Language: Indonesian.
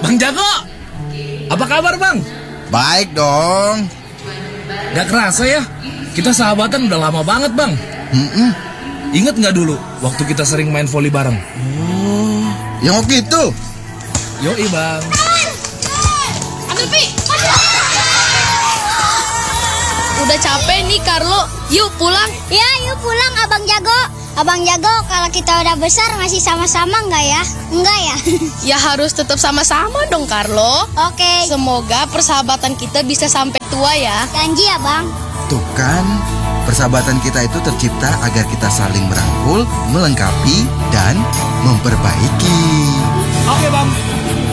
Bang Jago, apa kabar Bang? Baik dong. Gak kerasa ya, kita sahabatan udah lama banget Bang. Ingat gak dulu waktu kita sering main voli bareng? Yang waktu itu. Yoi Bang. Ambil Pi. Udah capek nih Carlo, yuk pulang. Ya, yuk pulang Abang Jago. Abang Jago, kalau kita udah besar masih sama-sama nggak ya? Enggak ya? Ya harus tetap sama-sama dong Carlo. Oke. Semoga persahabatan kita bisa sampai tua ya. Janji ya Bang. Tuh kan, persahabatan kita itu tercipta agar kita saling merangkul, melengkapi, dan memperbaiki. Oke Bang.